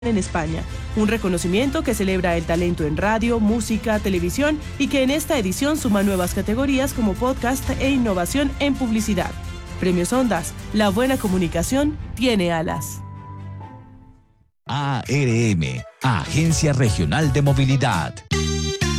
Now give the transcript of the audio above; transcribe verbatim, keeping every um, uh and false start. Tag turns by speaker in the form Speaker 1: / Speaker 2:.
Speaker 1: en España, un reconocimiento que celebra el talento en radio, música, televisión y que en esta edición suma nuevas categorías como podcast e innovación en publicidad. Premios Ondas, la buena comunicación tiene alas.
Speaker 2: A R M, Agencia Regional de Movilidad.